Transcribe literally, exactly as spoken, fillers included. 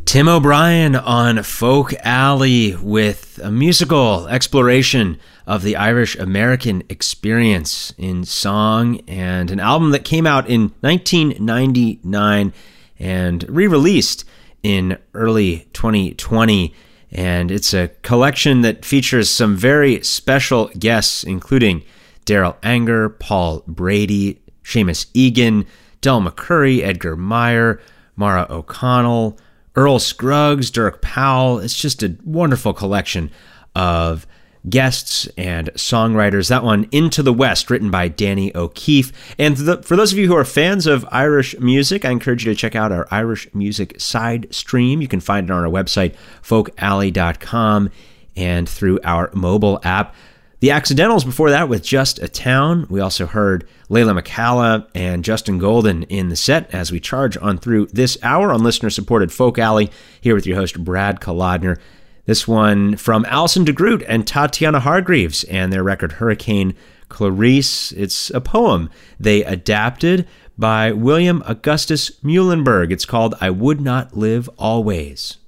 Tim O'Brien on Folk Alley with a musical exploration of the Irish American experience in song, and an album that came out in nineteen ninety-nine and re-released in early twenty twenty. And it's a collection that features some very special guests, including Daryl Anger, Paul Brady, Seamus Egan, Del McCurry, Edgar Meyer, Mara O'Connell, Earl Scruggs, Dirk Powell. It's just a wonderful collection of guests and songwriters. That one, Into the West, written by Danny O'Keefe. And the, for those of you who are fans of Irish music, I encourage you to check out our Irish music side stream. You can find it on our website, folk alley dot com, and through our mobile app. The Accidentals before that with Just a Town. We also heard Layla McCalla and Justin Golden in the set as we charge on through this hour on listener-supported Folk Alley, here with your host, Brad Kolodner. This one from Alison DeGroot and Tatiana Hargreaves and their record Hurricane Clarice. It's a poem they adapted by William Augustus Muhlenberg. It's called I Would Not Live Always.